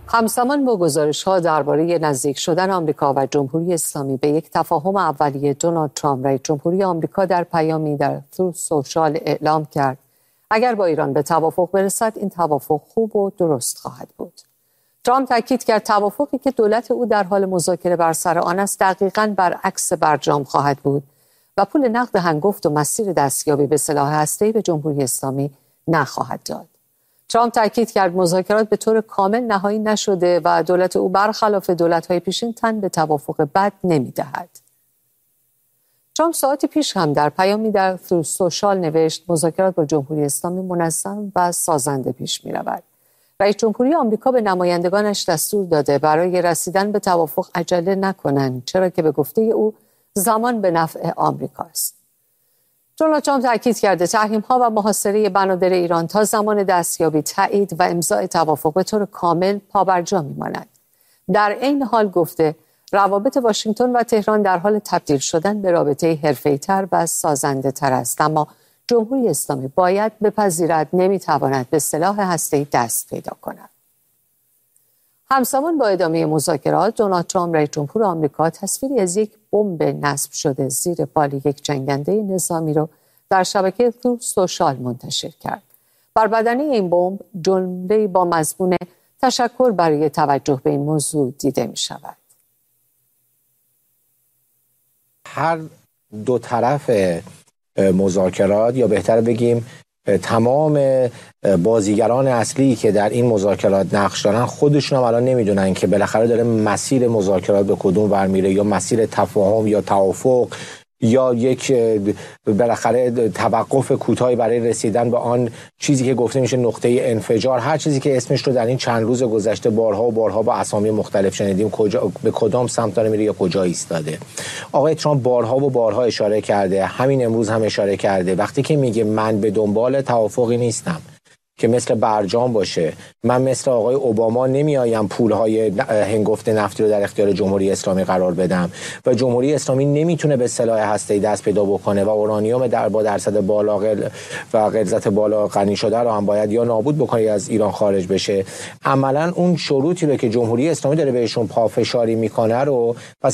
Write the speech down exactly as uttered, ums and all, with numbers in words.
همزمان با گزارش‌ها درباره نزدیک شدن آمریکا و جمهوری اسلامی به یک تفاهم اولیه، دونالد ترامپ رئیس جمهوری آمریکا در پیامی در تروث سوشال اعلام کرد اگر با ایران به توافق برسد این توافق خوب و درست خواهد بود. ترامپ تاکید کرد توافقی که دولت او در حال مذاکره بر سر آن است دقیقاً برعکس برجام خواهد بود و پول نقد هنگفت و مسیر دستیابی به سلاح هسته‌ای به جمهوری اسلامی نخواهد داد. ترامپ تاکید کرد مذاکرات به طور کامل نهایی نشده و دولت او برخلاف دولت‌های پیشین تن به توافق بد نمی‌دهد. ترامپ ساعتی پیش هم در پیامی در تروث سوشال نوشت مذاکرات با جمهوری اسلامی منظم و سازنده پیش می‌رود. رئیس جمهوری آمریکا به نمایندگانش دستور داده برای رسیدن به توافق عجله نکنند، چرا که به گفته او زمان به نفع آمریکا است. دونالد ترامپ تاکید کرده تحریم‌ها و محاصره بنادر ایران تا زمان دستیابی، تایید و امضای توافق به طور کامل پابرجا می‌ماند. در این حال گفته روابط واشنگتن و تهران در حال تبدیل شدن به رابطه حرفه‌ای‌تر و سازنده‌تر است، اما جمهوری اسلامی باید بپذیرد نمی‌تواند به سلاح هسته‌ای دست پیدا کند. همزمان با ادامه مذاکرات، دونالد ترامپ رئیس جمهور آمریکا تصویری از یک بمب نصب شده زیر بال یک جنگنده نظامی را در شبکه تروث سوشال منتشر کرد. بر بدنه این بمب جمله‌ای با مضمون تشکر برای توجه به این موضوع دیده می شود. هر دو طرف مذاکرات، یا بهتر بگیم تمام بازیگران اصلی که در این مذاکرات نقش دارن، خودشون هم الان نمیدونن که بالاخره داره مسیر مذاکرات به کدوم ور میره، یا مسیر تفاهم یا توافق، یا یک بالاخره توقف کوتاهی برای رسیدن به آن چیزی که گفته میشه نقطه انفجار. هر چیزی که اسمش رو در این چند روز گذشته بارها و بارها با اسامی مختلف شنیدیم، کجا به کدام سمت داره میره یا کجا ایستاده. آقای ترامپ بارها و بارها اشاره کرده، همین امروز هم اشاره کرده، وقتی که میگه من به دنبال توافقی نیستم که مثل برجام باشه، من مثل آقای اوباما نمیایم پولهای هنگفت نفتی رو در اختیار جمهوری اسلامی قرار بدم و جمهوری اسلامی نمیتونه به سلاح هسته‌ای دست پیدا بکنه و اورانیوم در با درصد بالا و غلظت بالا غنی شده رو هم باید یا نابود بکنه یا از ایران خارج بشه. عملاً اون شروطی رو که جمهوری اسلامی داره بهشون پافشاری میکنه رو